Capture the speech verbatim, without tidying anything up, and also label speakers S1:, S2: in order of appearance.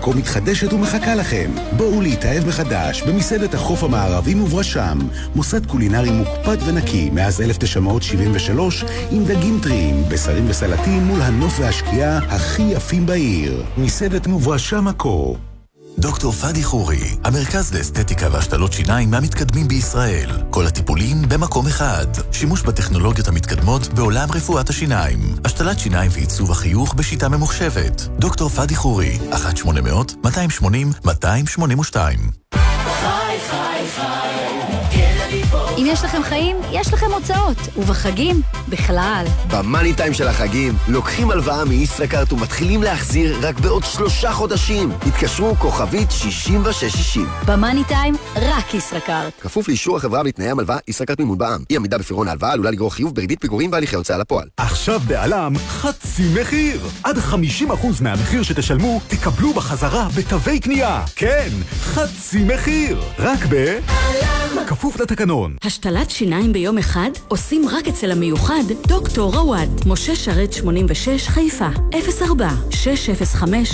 S1: כה מתחדשת ומחכה לכם. בואו להתאהב מחדש במסעדת החוף המערבי וברשם, מוסד קולינרי מוקפד ונקי מאז אלף תשע מאות שבעים ושלוש, עם דגים טריים, בשרים וסלטים מול הנוף והשקיעה הכי יפים בעיר. מסעדת וברשם הכה.
S2: דוקטור פאדי חורי, המרכז לאסתטיקה והשתלות שיניים מהמתקדמים בישראל. כל הטיפולים במקום אחד. שימוש בטכנולוגיות המתקדמות בעולם רפואת השיניים. השתלת שיניים ועיצוב החיוך בשיטה ממוחשבת. דוקטור פאדי חורי, אחת שמונה אפס אפס, מאתיים שמונים, מאתיים שמונים ושתיים.
S3: חי, חי, חי, אם יש לכם חיים, יש לכם הוצאות, ובחגים, בכלל.
S4: במאני טיים של החגים, לוקחים הלוואה מישראכרט ומתחילים להחזיר רק בעוד שלושה חודשים. התקשרו כוכבית שישים ושש שישים.
S3: במאני טיים, רק ישראכרט.
S4: כפוף לאישור החברה ותנאי המלוואה, ישראכרט מימון בע"מ. אי עמידה בפירעון ההלוואה עלולה לגרור חיוב בריבית פיגורים והליכי הוצאה לפועל.
S5: עכשיו בעלם חצי מחיר. עד חמישים אחוז מהמחיר שתשלמו, תקבלו בחזרה בתווי קנייה. כן, חצי מחיר. רק ב... כפוף לתקנון.
S6: השתלת שיניים ביום אחד עושים רק אצל המיוחד דוקטור רוואד. משה שרת שמונים ושש חיפה אפס ארבע שש אפס חמש